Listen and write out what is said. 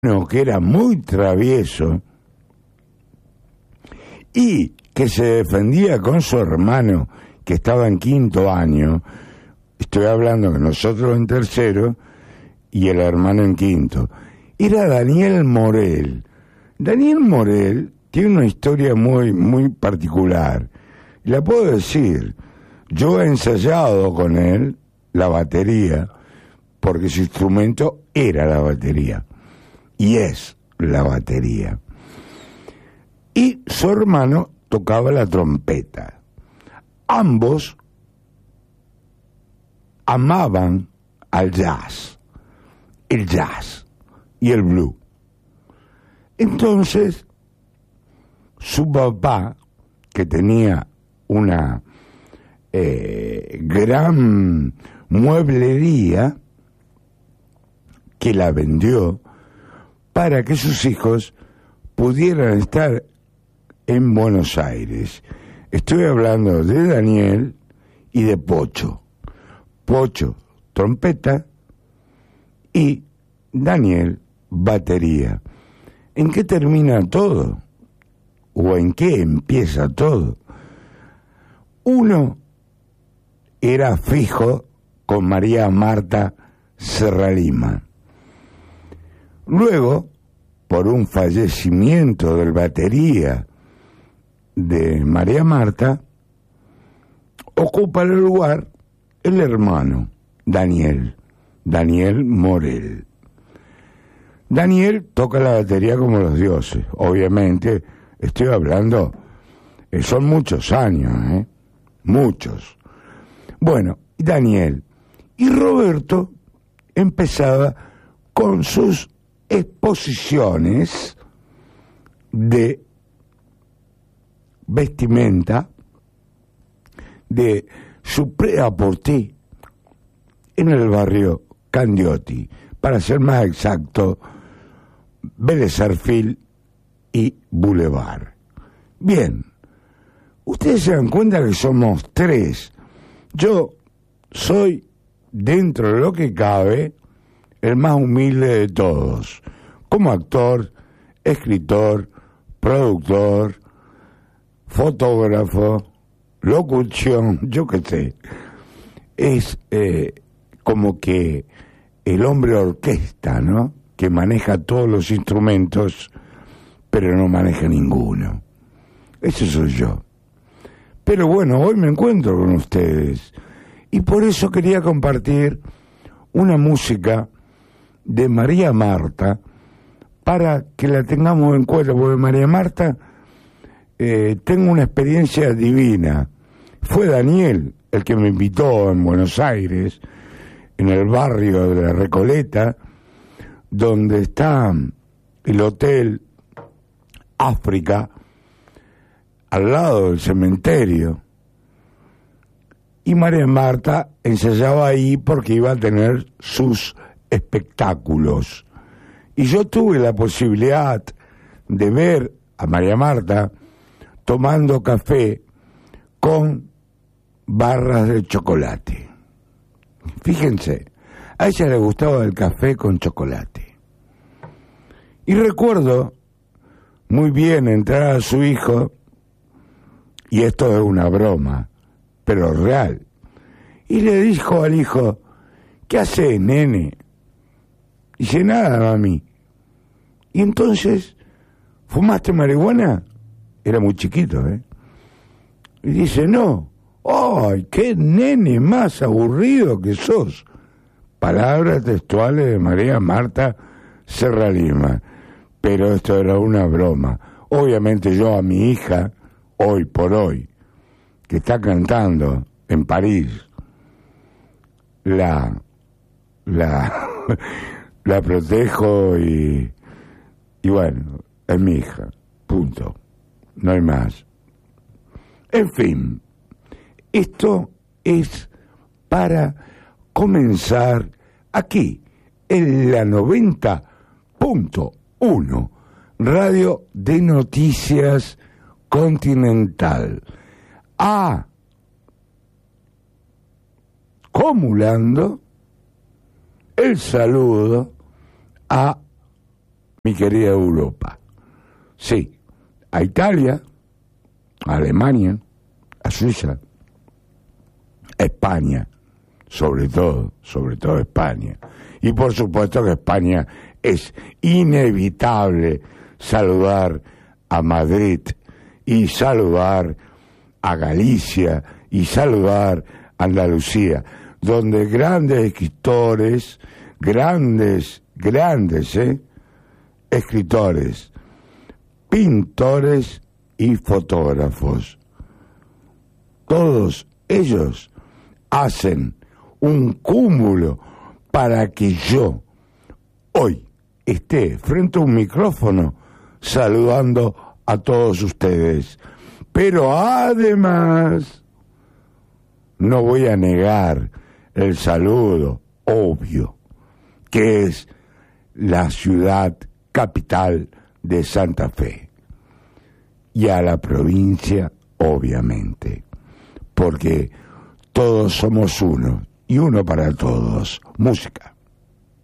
uno que era muy travieso y que se defendía con su hermano que estaba en 5º año. Estoy hablando que nosotros en 3º y el hermano en 5º. Era Daniel Morel. Daniel Morel tiene una historia muy particular. La puedo decir. Yo he ensayado con él la batería, porque su instrumento era la batería. Y es la batería. Y su hermano tocaba la trompeta. Ambos amaban al jazz, el jazz y el blues. Entonces, su papá, que tenía una gran mueblería, que la vendió para que sus hijos pudieran estar en Buenos Aires. Estoy hablando de Daniel y de Pocho. Pocho, trompeta, y Daniel, batería. ¿En qué termina todo? ¿O en qué empieza todo? Uno era fijo con María Marta Serralima. Luego, por un fallecimiento del batería de María Marta, ocupa el lugar el hermano Daniel Morel. Daniel toca la batería como los dioses. Obviamente, estoy hablando, son muchos años, muchos. Bueno, Daniel y Roberto empezaba con sus exposiciones de vestimenta, de su prêt-à-porter en el barrio Candioti, para ser más exacto, Vélez Sarsfield y Boulevard. Bien, ustedes se dan cuenta que somos 3. Yo soy, dentro de lo que cabe, el más humilde de todos, como actor, escritor, productor, fotógrafo, locución, yo qué sé. Es como que el hombre orquesta, ¿no? Que maneja todos los instrumentos, pero no maneja ninguno. Ese soy yo. Pero bueno, hoy me encuentro con ustedes y por eso quería compartir una música de María Marta para que la tengamos en cuenta, porque María Marta tengo una experiencia divina. Fue Daniel el que me invitó en Buenos Aires, en el barrio de la Recoleta, donde está el Hotel África, al lado del cementerio. Y María Marta ensayaba ahí porque iba a tener sus espectáculos. Y yo tuve la posibilidad de ver a María Marta tomando café con barras de chocolate. Fíjense, a ella le gustaba el café con chocolate. Y recuerdo muy bien entrar a su hijo, y esto es una broma, pero real, y le dijo al hijo: ¿qué haces, nene? Y dice: nada, mami. Y entonces, ¿fumaste marihuana? Era muy chiquito, Y dice: no. ¡Ay, qué nene más aburrido que sos! Palabras textuales de María Marta Serralima. Pero esto era una broma. Obviamente yo a mi hija, hoy por hoy, que está cantando en París, la protejo y bueno, es mi hija, punto. No hay más. En fin, esto es para comenzar aquí, en la 90.1, Radio de Noticias Continental. Acumulando el saludo a mi querida Europa. Sí, a Italia, a Alemania, a Suiza, a España, sobre todo España. Y por supuesto que España es inevitable saludar a Madrid y saludar a Galicia y saludar a Andalucía, donde grandes escritores, grandes escritores, pintores y fotógrafos, todos ellos hacen un cúmulo para que yo hoy esté frente a un micrófono saludando a todos ustedes. Pero además, no voy a negar el saludo obvio, que es la ciudad capital de Santa Fe, y a la provincia, obviamente, porque todos somos uno, y uno para todos. Música.